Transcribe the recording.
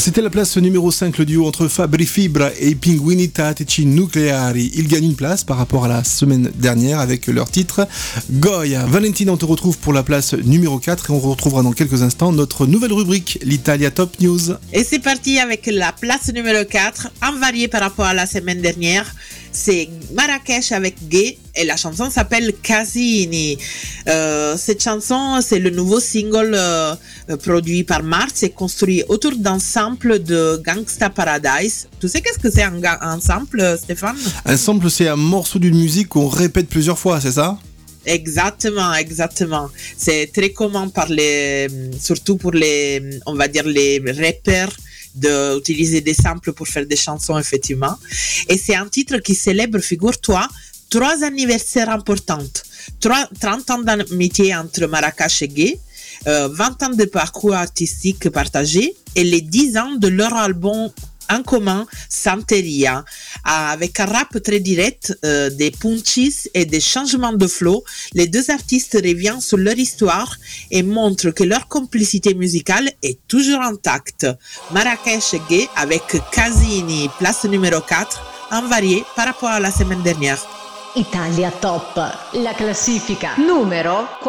C'était la place numéro 5, le duo entre Fabri Fibra et Pinguini Tattici Nucleari. Ils gagnent une place par rapport à la semaine dernière avec leur titre Goya. Valentina, on te retrouve pour la place numéro 4 et on retrouvera dans quelques instants notre nouvelle rubrique, l'Italia Top News. Et c'est parti avec la place numéro 4, en varié par rapport à la semaine dernière. C'est Marrakech avec Gay et la chanson s'appelle Casini. Cette chanson, c'est le nouveau single produit par Mars et construit autour d'un sample de Gangsta Paradise. Tu sais qu'est-ce que c'est un sample, Stéphane? Un sample, c'est un morceau d'une musique qu'on répète plusieurs fois, c'est ça? Exactement. C'est très commun surtout pour on va dire les rappers, d'utiliser des samples pour faire des chansons, effectivement. Et c'est un titre qui célèbre, figure-toi, 3 anniversaires importants. 30 ans d'amitié entre Marrakech et Gay, 20 ans de parcours artistique partagé et les 10 ans de leur album en commun, Santeria, avec un rap très direct, des punchis et des changements de flow. Les deux artistes reviennent sur leur histoire et montrent que leur complicité musicale est toujours intacte. Marrakech et Gay avec Casini, place numéro 4, en varié par rapport à la semaine dernière. Italia Top, la classifica numero 4.